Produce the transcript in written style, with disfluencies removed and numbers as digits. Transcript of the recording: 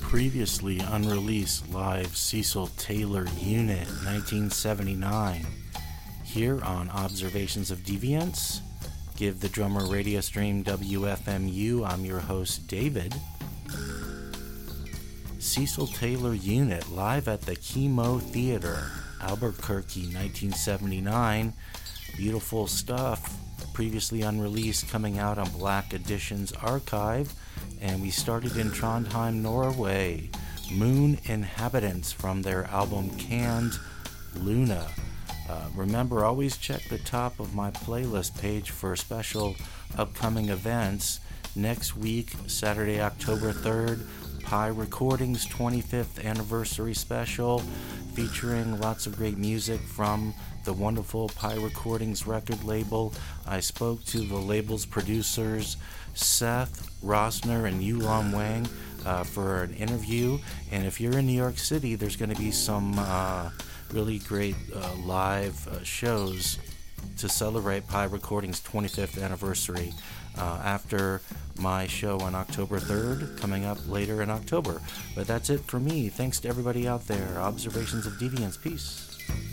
previously unreleased live Cecil Taylor Unit 1979 here on Observations of Deviance. Give the Drummer radio stream WFMU. I'm your host David. Cecil Taylor Unit live at the Chemo Theater, Albuquerque 1979. Beautiful stuff, previously unreleased, coming out on Black Edition's archive. And we started in Trondheim, Norway. Moon Inhabitants from their album Canned Luna. Remember, always check the top of my playlist page for special upcoming events. Next week, Saturday, October 3rd, Pi Recordings 25th anniversary special featuring lots of great music from the wonderful Pi Recordings record label. I spoke to the label's producers, Seth Rosner and Yulon Wang, for an interview. And if you're in New York City, there's going to be some really great live shows to celebrate Pi Recordings' 25th anniversary after my show on October 3rd, coming up later in October. But that's it for me. Thanks to everybody out there. Observations of Deviance. Peace.